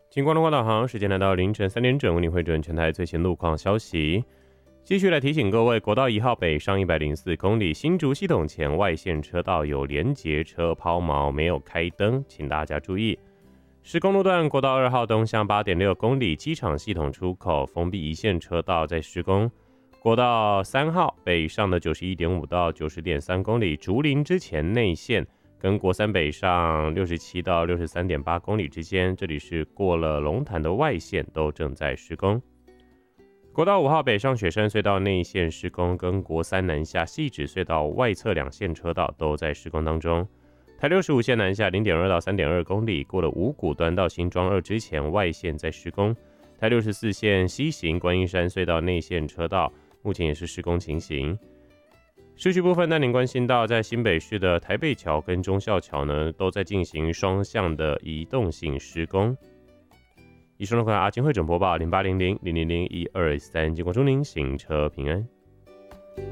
金光的话导航时间来到凌晨3点整，为您汇整全台最新路况消息。继续来提醒各位，国道1号北上104公里新竹系统前外线车道有连结车抛锚，没有开灯，请大家注意。施工路段国道2号东向8.6公里机场系统出口封闭一线车道在施工。国道3号北上的91.5到90.3公里竹林之前内线，跟国3北上67到63.8公里之间，这里是过了龙潭的外线，都正在施工。国道5号北上雪山隧道内线施工，跟国3南下汐止隧道外侧2线车道都在施工当中。台65线南下 0.2 到 3.2 公里，过了五股端到新庄2之前外线在施工。台64线西行观音山隧道内线车道目前也是施工情形。市区部分带您关心到，在新北市的台北桥跟忠孝桥呢，都在进行双向的移动性施工。以上的阿金汇整播报0800000123，经过祝您行车平安。